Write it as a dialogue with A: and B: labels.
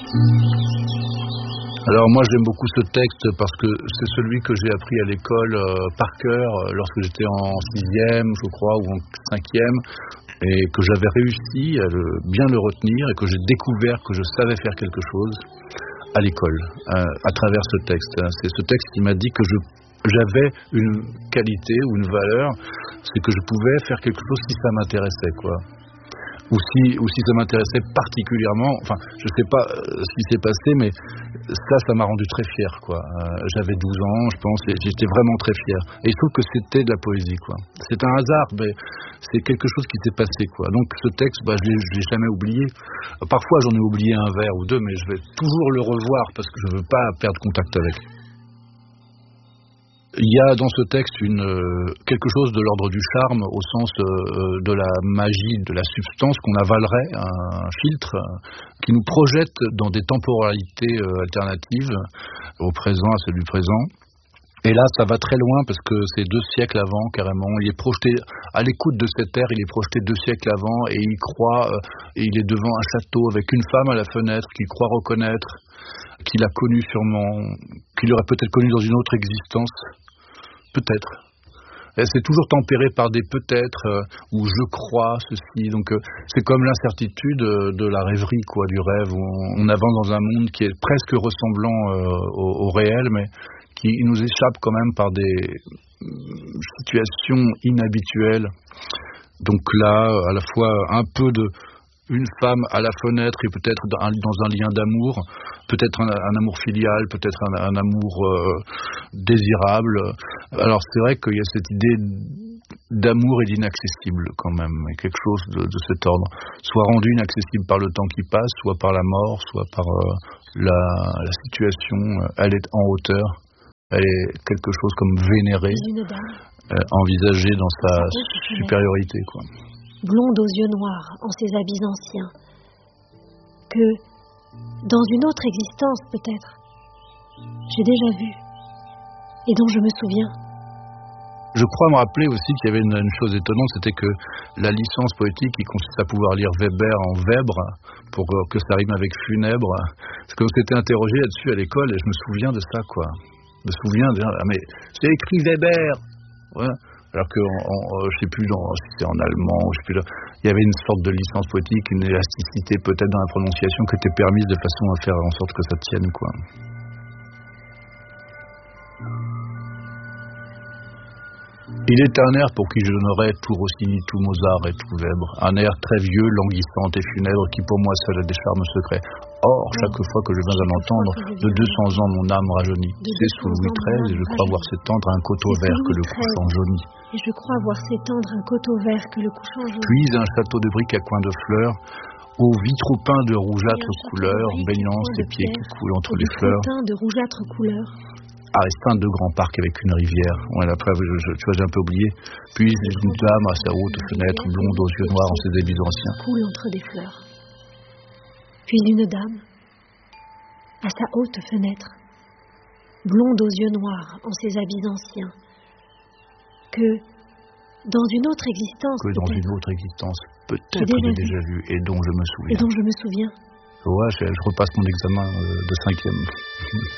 A: Alors moi j'aime beaucoup ce texte parce que c'est celui que j'ai appris à l'école par cœur lorsque j'étais en 6e, je crois, ou en 5e, et que j'avais réussi à bien le retenir et que j'ai découvert que je savais faire quelque chose à l'école, à travers ce texte. C'est ce texte qui m'a dit que j'avais une qualité ou une valeur, c'est que je pouvais faire quelque chose si ça m'intéressait, quoi. Ou si ça m'intéressait particulièrement, enfin, je sais pas ce qui s'est passé, mais ça m'a rendu très fier, quoi. J'avais 12 ans, je pense, et j'étais vraiment très fier. Et je trouve que c'était de la poésie, quoi. C'est un hasard, mais c'est quelque chose qui s'est passé, quoi. Donc ce texte, je l'ai jamais oublié. Parfois, j'en ai oublié un vers ou deux, mais je vais toujours le revoir parce que je veux pas perdre contact avec. Il y a dans ce texte quelque chose de l'ordre du charme au sens de la magie, de la substance qu'on avalerait, un filtre qui nous projette dans des temporalités alternatives au présent, à celui présent. Et là, ça va très loin parce que c'est 2 siècles avant, carrément. Il est projeté, à l'écoute de cette ère, il est projeté 2 siècles avant et il croit, et il est devant un château avec une femme à la fenêtre qu'il croit reconnaître, qu'il a connue sûrement, qu'il aurait peut-être connue dans une autre existence. Peut-être. Et c'est toujours tempéré par des peut-être, ou je crois ceci. Donc c'est comme l'incertitude de la rêverie, quoi, du rêve, où on avance dans un monde qui est presque ressemblant au réel, mais qui nous échappe quand même par des situations inhabituelles. Donc là, à la fois un peu une femme à la fenêtre et peut-être dans un lien d'amour, peut-être un amour filial, peut-être un amour désirable. Alors c'est vrai qu'il y a cette idée d'amour et d'inaccessible quand même, quelque chose de cet ordre, soit rendu inaccessible par le temps qui passe, soit par la mort, soit par la situation. Elle est en hauteur, elle est quelque chose comme vénérée, envisagée dans sa supériorité, quoi.
B: Blonde aux yeux noirs, en ses habits anciens, que, dans une autre existence peut-être, j'ai déjà vue, et dont je me souviens.
A: Je crois me rappeler aussi qu'il y avait une chose étonnante, c'était que la licence poétique qui consiste à pouvoir lire Weber en Webre, pour que ça rime avec funèbre, parce qu'on s'était interrogé là-dessus à l'école, et je me souviens de ça, quoi. Je me souviens de dire, mais j'ai écrit Weber, ouais. Alors que, je sais plus si c'est en allemand, je sais plus, il y avait une sorte de licence poétique, une élasticité peut-être dans la prononciation qui était permise de façon à faire en sorte que ça tienne, quoi. Il est un air pour qui je donnerais tout Rossini, tout Mozart et tout Weber. Un air très vieux, languissant et funèbre qui pour moi seul a des charmes secrets. Or, chaque fois que je viens à l'entendre, de 200 ans mon âme rajeunit. C'est sous Louis XIII et je crois voir s'étendre un coteau vert que le couchant jaunit.
B: Et je crois voir s'étendre un coteau vert que le couchant jaunit.
A: Puis un château de briques à coins de fleurs, aux vitraux peints de rougeâtre couleur, baignant ses pieds qui coulent entre les fleurs.
B: De rougeâtre couleur.
A: Arrestin de grands parcs avec une rivière. Ouais, après, tu vois, j'ai un peu oublié. Puis une dame à sa haute fenêtre, blonde aux yeux noirs en ses habits anciens.
B: Coule entre des fleurs. Puis une dame à sa haute fenêtre, blonde aux yeux noirs en ses habits anciens, que dans une autre existence.
A: Peut-être j'ai déjà vu et dont je me souviens.
B: Ouais,
A: je repasse mon examen de 5e.